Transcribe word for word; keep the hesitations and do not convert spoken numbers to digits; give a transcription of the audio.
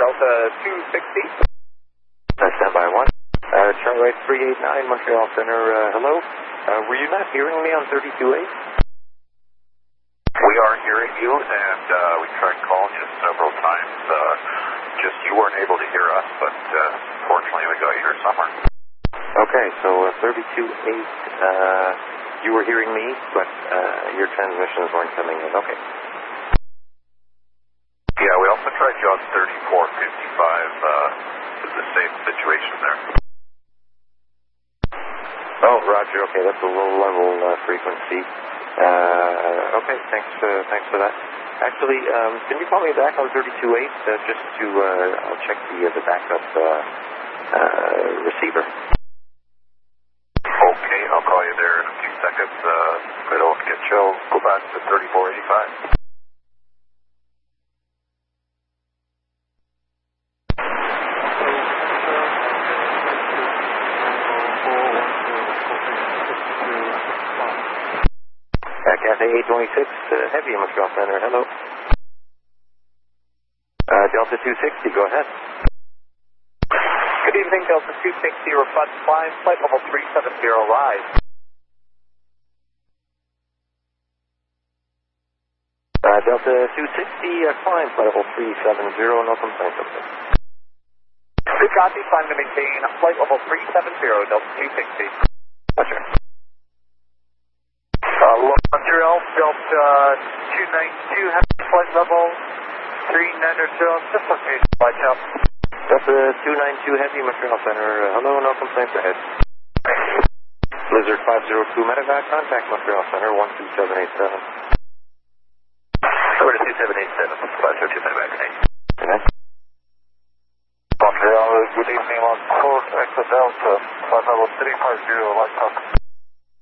Delta two sixty. Uh, standby one. Uh, Charlie three eight nine, Montreal Center, uh, hello. Uh, were you not hearing me on thirty-two eight? We are hearing you, and uh, we tried calling you several times. Uh, just you weren't able to hear us, but uh, fortunately we got you here somewhere. Okay, so uh, thirty-two eight, uh, you were hearing me, but uh, your transmissions weren't coming in. Okay. Yeah, we also tried you on thirty-four fifty-five. Uh, the same situation there. Oh, Roger. Okay, that's a low level uh, frequency. Uh, okay, thanks. Uh, thanks for that. Actually, um, can you call me back on thirty-two eight uh, just to uh, I'll check the uh, the backup uh, uh, receiver. Okay, I'll call you there in a few seconds. Uh, if I don't get you, I'll go back to thirty-four eighty-five. Cathay eight twenty-six, uh, heavy, Montreal Center, hello. Uh, Delta two sixty, go ahead. Good evening, Delta two sixty, request climb, flight level three seven zero, rise. Uh, Delta two sixty, uh, climb, flight level three seven zero, no complaints, okay. Good copy, climb to maintain, flight level three seven zero, Delta two sixty. Roger. Uh, Montreal, Delta two ninety-two, flight level three nine zero, just location, flight up. Delta two ninety-two, heavy, Montreal Center, uh, hello, no complaints ahead. Blizzard five zero two, medevac, contact Montreal Center, one two seven eight seven. Over to two seven eight seven, five zero two, medevac, thanks. Okay. Montreal, good evening, on course, Echo Delta, flight level three five zero, light up.